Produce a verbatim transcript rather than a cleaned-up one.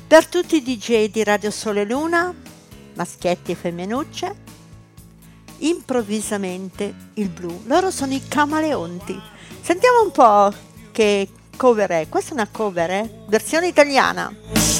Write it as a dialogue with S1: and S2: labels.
S1: Per tutti i D J di Radio Sole Luna, maschietti e femminucce, improvvisamente il blu. Loro sono i Camaleonti. Sentiamo un po' che cover è. Questa è una cover, eh? Versione italiana.